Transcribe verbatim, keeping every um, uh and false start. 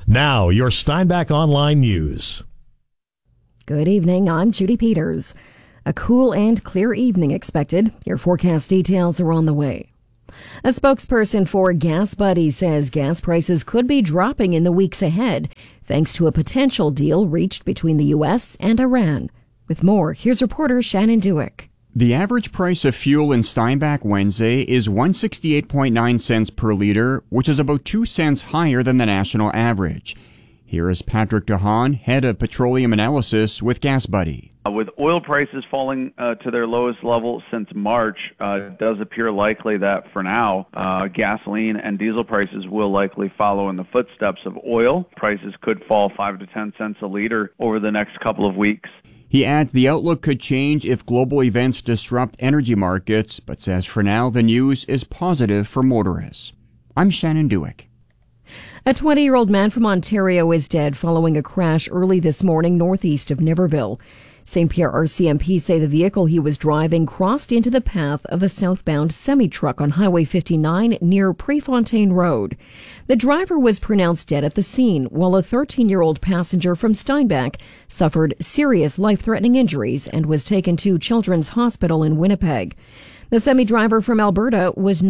Now, your Steinbach Online News. Good evening, I'm Judy Peters. A cool and clear evening expected. Your forecast details are on the way. A spokesperson for Gas Buddy says gas prices could be dropping in the weeks ahead, thanks to a potential deal reached between the U S and Iran. With more, here's reporter Shannon Dewick. The average price of fuel in Steinbach Wednesday is one hundred sixty-eight point nine cents per liter, which is about two cents higher than the national average. Here is Patrick DeHaan, head of petroleum analysis with Gas Buddy. Uh, with oil prices falling uh, to their lowest level since March, uh, it does appear likely that for now, uh, gasoline and diesel prices will likely follow in the footsteps of oil. Prices could fall five to ten cents a liter over the next couple of weeks. He adds the outlook could change if global events disrupt energy markets, but says for now the news is positive for motorists. I'm Shannon Dewick. A twenty-year-old man from Ontario is dead following a crash early this morning northeast of Niverville. Saint Pierre R C M P say the vehicle he was driving crossed into the path of a southbound semi-truck on Highway fifty-nine near Prefontaine Road. The driver was pronounced dead at the scene, while a thirteen-year-old passenger from Steinbach suffered serious life-threatening injuries and was taken to Children's Hospital in Winnipeg. The semi-driver from Alberta was